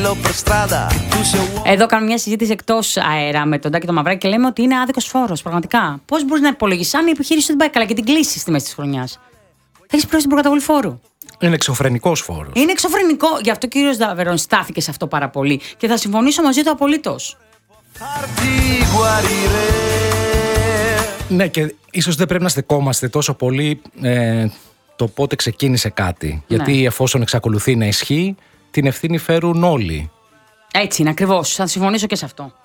Εδώ κάνουμε μια συζήτηση εκτός αέρα με τον Τάκη το Μαυράκη και λέμε ότι είναι άδικος φόρος. Πραγματικά. Πώς μπορείς να υπολογίσεις αν η επιχείρηση δεν πάει καλά και την κλείσει στη μέση της χρονιάς? Θα έχεις πληρώσει την προκαταβολή φόρου. Είναι εξωφρενικός φόρος. Είναι εξωφρενικό. Γι' αυτό ο κύριος Νταβερών στάθηκε σε αυτό πάρα πολύ. Και θα συμφωνήσω μαζί του απολύτως. Ναι, και ίσως δεν πρέπει να στεκόμαστε τόσο πολύ το πότε ξεκίνησε κάτι. Ναι. Γιατί εφόσον εξακολουθεί να ισχύει, την ευθύνη φέρουν όλοι. Έτσι είναι ακριβώς. Θα συμφωνήσω και σε αυτό.